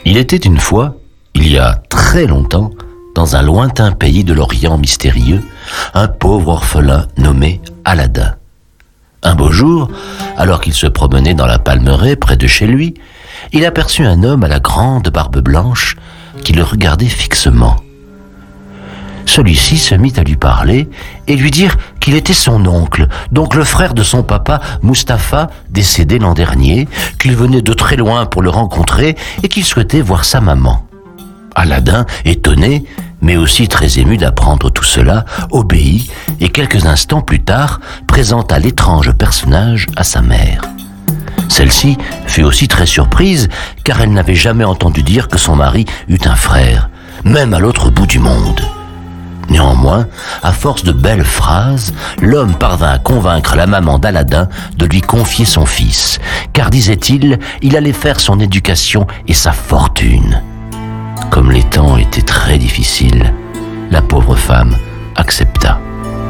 Il était une fois, il y a très longtemps, dans un lointain pays de l'Orient mystérieux, un pauvre orphelin nommé Aladin. Un beau jour, alors qu'il se promenait dans la palmeraie près de chez lui, il aperçut un homme à la grande barbe blanche qui le regardait fixement. Celui-ci se mit à lui parler et lui dire qu'il était son oncle, donc le frère de son papa, Mustapha, décédé l'an dernier, qu'il venait de très loin pour le rencontrer et qu'il souhaitait voir sa maman. Aladin, étonné, mais aussi très ému d'apprendre tout cela, obéit et quelques instants plus tard présenta l'étrange personnage à sa mère. Celle-ci fut aussi très surprise car elle n'avait jamais entendu dire que son mari eût un frère, même à l'autre bout du monde. Néanmoins, à force de belles phrases, l'homme parvint à convaincre la maman d'Aladin de lui confier son fils, car, disait-il, il allait faire son éducation et sa fortune. Comme les temps étaient très difficiles, la pauvre femme accepta.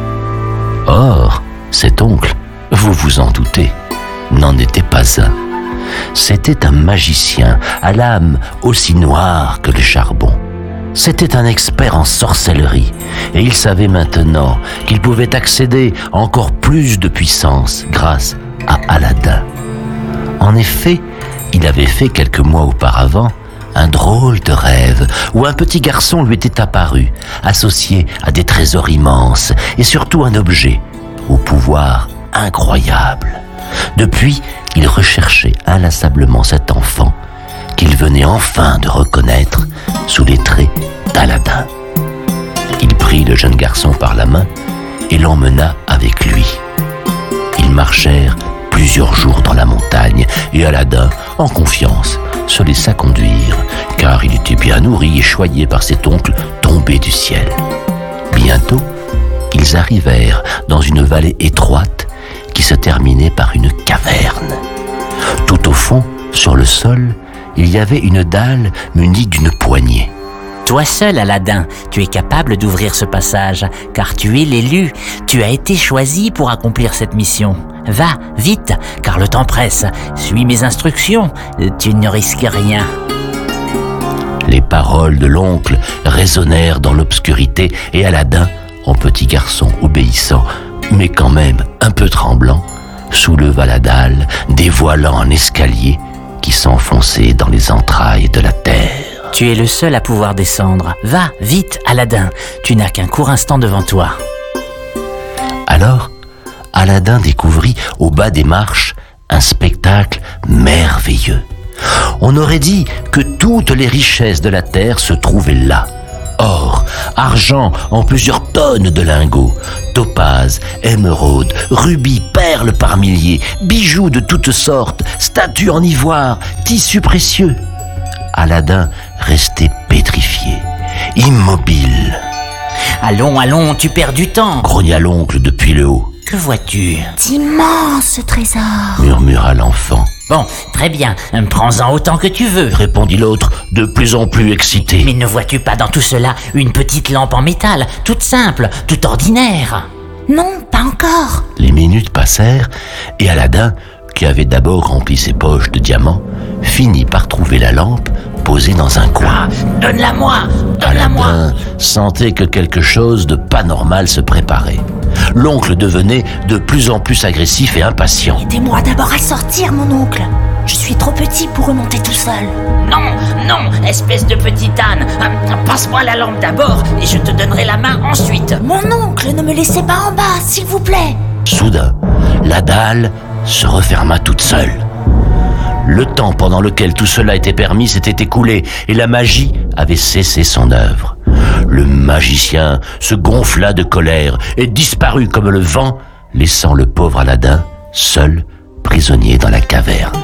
Or, cet oncle, vous vous en doutez, n'en était pas un. C'était un magicien à l'âme aussi noire que le charbon. C'était un expert en sorcellerie et il savait maintenant qu'il pouvait accéder à encore plus de puissance grâce à Aladin. En effet, il avait fait quelques mois auparavant un drôle de rêve où un petit garçon lui était apparu, associé à des trésors immenses et surtout un objet au pouvoir incroyable. Depuis, il recherchait inlassablement cet enfant qu'il venait enfin de reconnaître sous les traits d'Aladin. Il prit le jeune garçon par la main et l'emmena avec lui. Ils marchèrent plusieurs jours dans la montagne et Aladin, en confiance, se laissa conduire, car il était bien nourri et choyé par cet oncle tombé du ciel. Bientôt, ils arrivèrent dans une vallée étroite qui se terminait par une caverne. Tout au fond, sur le sol, il y avait une dalle munie d'une poignée. Toi seul, Aladin, tu es capable d'ouvrir ce passage, car tu es l'élu. Tu as été choisi pour accomplir cette mission. Va, vite, car le temps presse. Suis mes instructions, tu ne risques rien. Les paroles de l'oncle résonnèrent dans l'obscurité et Aladin, en petit garçon obéissant, mais quand même un peu tremblant, souleva la dalle, dévoilant un escalier qui s'enfonçait dans les entrailles de la terre. Tu es le seul à pouvoir descendre. Va, vite, Aladin, tu n'as qu'un court instant devant toi. Alors, Aladin découvrit au bas des marches un spectacle merveilleux. On aurait dit que toutes les richesses de la terre se trouvaient là. Or, argent en plusieurs tonnes de lingots, topazes, émeraudes, rubis, perles par milliers, bijoux de toutes sortes, statues en ivoire, tissus précieux. Aladin restait pétrifié, immobile. Allons, allons, tu perds du temps, grogna l'oncle depuis le haut. Que vois-tu? D'immenses trésors, murmura l'enfant. Bon, très bien, prends-en autant que tu veux, répondit l'autre, de plus en plus excité. Mais ne vois-tu pas dans tout cela une petite lampe en métal, toute simple, toute ordinaire? Non, pas encore. Les minutes passèrent et Aladin, qui avait d'abord rempli ses poches de diamants, finit par trouver la lampe posée dans un coin. Donne-la-moi, donne-la-moi. Aladin sentait que quelque chose de pas normal se préparait. L'oncle devenait de plus en plus agressif et impatient. Aidez-moi d'abord à sortir, mon oncle. Je suis trop petit pour remonter tout seul. Non, non, espèce de petit âne. Passe-moi la lampe d'abord et je te donnerai la main ensuite. Mon oncle, ne me laissez pas en bas, s'il vous plaît. Soudain, la dalle se referma toute seule. Le temps pendant lequel tout cela était permis s'était écoulé et la magie avait cessé son œuvre. Le magicien se gonfla de colère et disparut comme le vent, laissant le pauvre Aladin seul, prisonnier dans la caverne.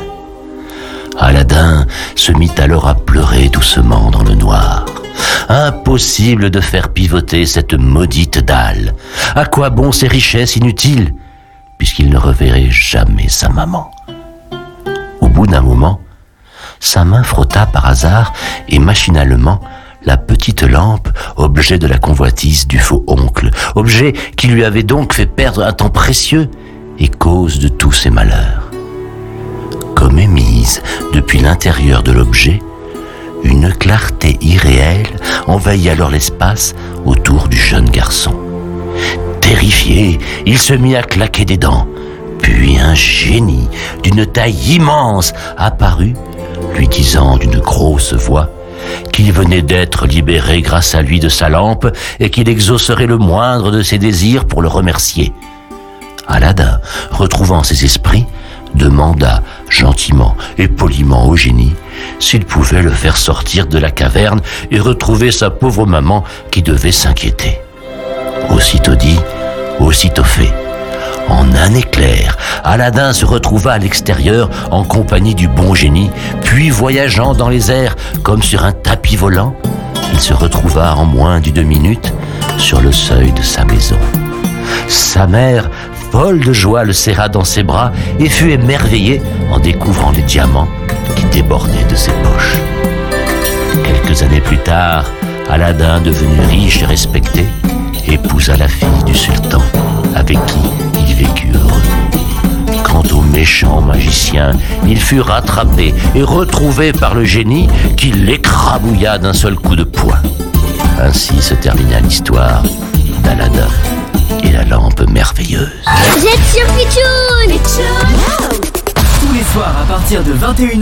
Aladin se mit alors à pleurer doucement dans le noir. Impossible de faire pivoter cette maudite dalle. À quoi bon ces richesses inutiles, puisqu'il ne reverrait jamais sa maman. Au bout d'un moment, sa main frotta par hasard et machinalement la petite lampe, objet de la convoitise du faux oncle, objet qui lui avait donc fait perdre un temps précieux et cause de tous ses malheurs. Comme émise depuis l'intérieur de l'objet, Une clarté irréelle envahit alors l'espace autour du jeune garçon. Terrifié, il se mit à claquer des dents. Puis un génie d'une taille immense apparut, lui disant d'une grosse voix qu'il venait d'être libéré grâce à lui de sa lampe et qu'il exaucerait le moindre de ses désirs pour le remercier. Aladin, retrouvant ses esprits, demanda gentiment et poliment au génie s'il pouvait le faire sortir de la caverne et retrouver sa pauvre maman qui devait s'inquiéter. Aussitôt dit, aussitôt fait. En un éclair, Aladin se retrouva à l'extérieur en compagnie du bon génie, puis voyageant dans les airs comme sur un tapis volant, il se retrouva en moins d'1 minute sur le seuil de sa maison. Sa mère, folle de joie, le serra dans ses bras et fut émerveillée en découvrant les diamants qui débordaient de ses poches. Quelques années plus tard, Aladin, devenu riche et respecté, épousa la fille du sultan, avec qui il vécut heureux. Quant au méchant magicien, il fut rattrapé et retrouvé par le génie qui l'écrabouilla d'un seul coup de poing. Ainsi se termina l'histoire d'Aladin et la lampe merveilleuse. Vous êtes sur Pitchoun! Tous les soirs à partir de 21h